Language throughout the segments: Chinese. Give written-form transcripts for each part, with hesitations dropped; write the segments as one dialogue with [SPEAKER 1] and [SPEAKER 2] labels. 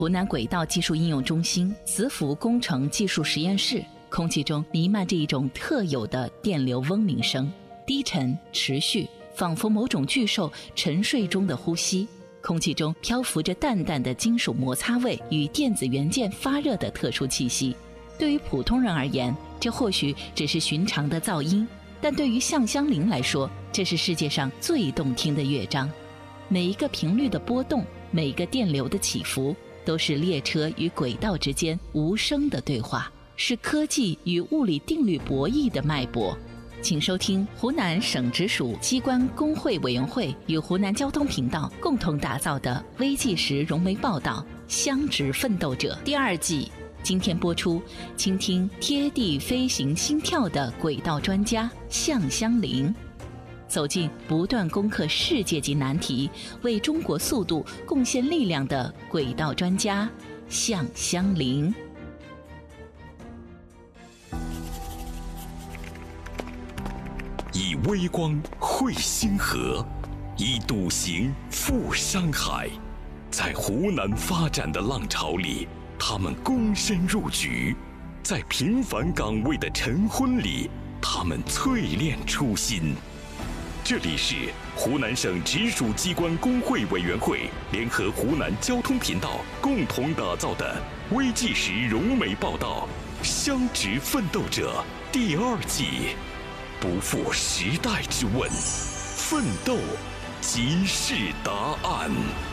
[SPEAKER 1] 湖南轨道技术应用中心磁浮工程技术实验室，空气中弥漫着一种特有的电流嗡鸣声，低沉持续，仿佛某种巨兽沉睡中的呼吸。空气中漂浮着淡淡的金属摩擦味与电子元件发热的特殊气息。对于普通人而言，这或许只是寻常的噪音，但对于向香菱来说，这是世界上最动听的乐章。每一个频率的波动，每一个电流的起伏，都是列车与轨道之间无声的对话，是科技与物理定律博弈的脉搏。请收听湖南省直属机关工会委员会与湖南交通频道共同打造的微纪实融媒报道《乡直奋斗者》第2季。今天播出，倾听贴地飞行心跳的轨道专家向香菱，走进不断攻克世界级难题，为中国速度贡献力量的轨道专家向香菱。
[SPEAKER 2] 以微光绘星河，以笃行赴山海。在湖南发展的浪潮里，他们躬身入局；在平凡岗位的晨昏里，他们淬炼初心。这里是湖南省直属机关工会委员会联合湖南交通频道共同打造的微纪实融媒报道《乡直奋斗者》第2季。不负时代之问，奋斗即是答案。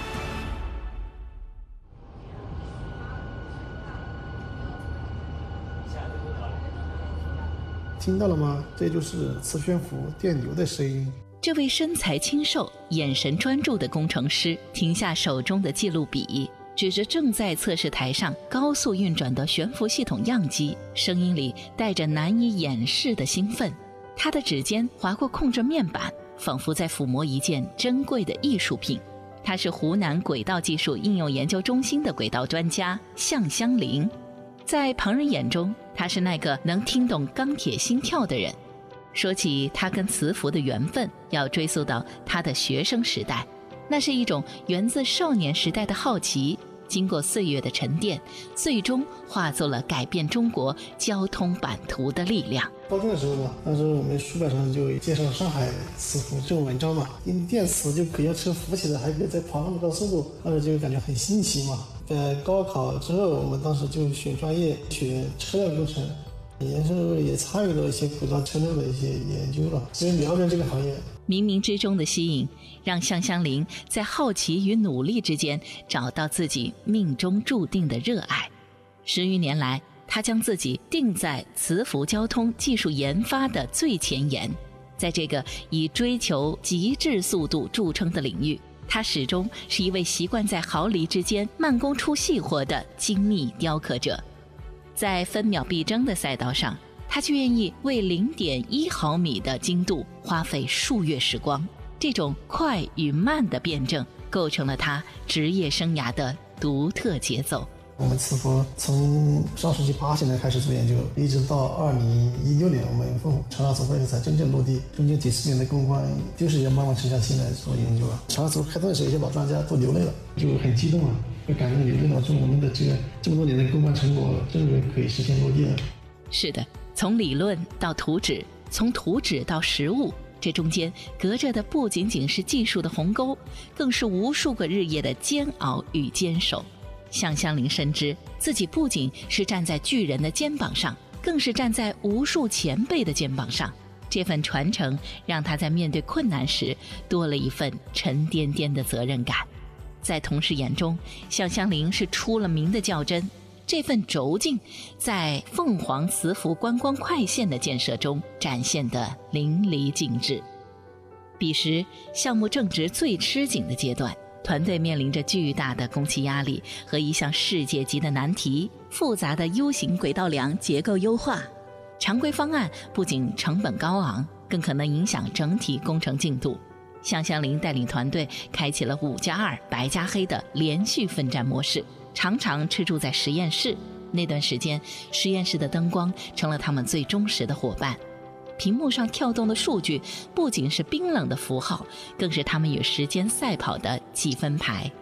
[SPEAKER 3] 听到了吗？这就是磁悬浮电流的声音。
[SPEAKER 1] 这位身材清瘦、眼神专注的工程师停下手中的记录笔，指着正在测试台上高速运转的悬浮系统样机，声音里带着难以掩饰的兴奋。他的指尖划过控制面板，仿佛在抚摸一件珍贵的艺术品。他是湖南轨道技术应用研究中心的轨道专家向香菱。在旁人眼中，他是那个能听懂钢铁心跳的人。说起他跟磁浮的缘分，要追溯到他的学生时代，那是一种源自少年时代的好奇，经过岁月的沉淀，最终化作了改变中国交通版图的力量。
[SPEAKER 3] 高中的时候呢，当时我们书本上就介绍上海磁浮这种文章嘛，因为电磁就可以让车浮起来，还可以再跑那么高速度，当时就感觉很新奇嘛。在高考之后，我们当时就选专业，学车辆工程，研究也参与了一些轨道车辆的一些研究了，所以了解这个行业。
[SPEAKER 1] 冥冥之中的吸引，让向香菱在好奇与努力之间找到自己命中注定的热爱。10余年来，他将自己定在磁浮交通技术研发的最前沿。在这个以追求极致速度著称的领域，他始终是一位习惯在毫厘之间慢工出细活的精密雕刻者。在分秒必争的赛道上，他却愿意为0.1毫米的精度花费数月时光。这种快与慢的辩证，构成了他职业生涯的独特节奏。
[SPEAKER 3] 我们磁浮从上世纪80年开始做研究，一直到2016年，我们长沙磁浮才真正落地。中间几10年的攻关，就是要慢慢沉下心来做研究了。长沙磁浮开通的时候，一些老专家都流泪了，就很激动了，就感动流泪了。说我们的这么多年的攻关成果，终于可以实现落地了。
[SPEAKER 1] 是的，从理论到图纸，从图纸到实物，这中间隔着的不仅仅是技术的鸿沟，更是无数个日夜的煎熬与坚守。向香菱深知，自己不仅是站在巨人的肩膀上，更是站在无数前辈的肩膀上。这份传承让他在面对困难时多了一份沉甸甸的责任感。在同事眼中，向香菱是出了名的较真，这份轴劲在凤凰磁浮观光快线的建设中展现得淋漓尽致。彼时项目正值最吃紧的阶段，团队面临着巨大的工期压力和一项世界级的难题，复杂的 U 型轨道梁结构优化。常规方案不仅成本高昂，更可能影响整体工程进度。向香菱带领团队开启了5+2白加黑的连续奋战模式，常常吃住在实验室。那段时间，实验室的灯光成了他们最忠实的伙伴。屏幕上跳动的数据不仅是冰冷的符号，更是他们与时间赛跑的积分牌。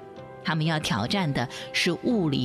[SPEAKER 1] 他们要挑战的是物理